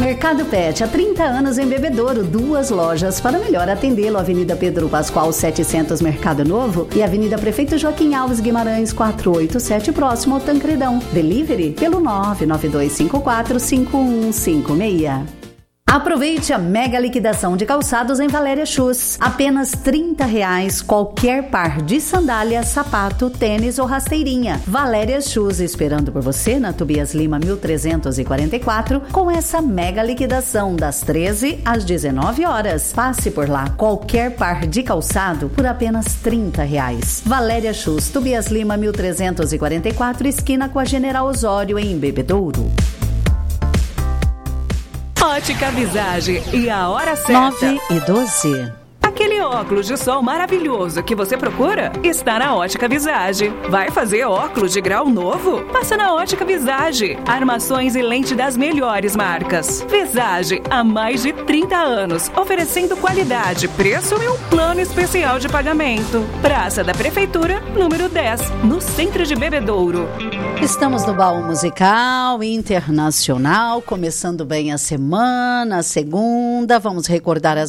Mercado Pet, há 30 anos em Bebedouro, 2 lojas para melhor atendê-lo. Avenida Pedro Pascoal 700, Mercado Novo, e Avenida Prefeito Joaquim Alves Guimarães 487, próximo ao Tancredão. Delivery pelo 992545156. Aproveite a mega liquidação de calçados em Valéria Shoes. Apenas R$30 qualquer par de sandália, sapato, tênis ou rasteirinha. Valéria Shoes esperando por você na Tobias Lima 1344 com essa mega liquidação das 13 às 19 horas. Passe por lá. Qualquer par de calçado por apenas R$30. Valéria Shoes, Tobias Lima 1344, esquina com a General Osório em Bebedouro. Ótica Visage e a hora certa. 9h12. Aquele óculos de sol maravilhoso que você procura está na Ótica Visage. Vai fazer óculos de grau novo? Passa na Ótica Visage. Armações e lente das melhores marcas. Visage, há mais de 30 anos, oferecendo qualidade, preço e um plano especial de pagamento. Praça da Prefeitura, número 10, no centro de Bebedouro. Estamos no Baú Musical Internacional, começando bem a semana, a segunda. Vamos recordar as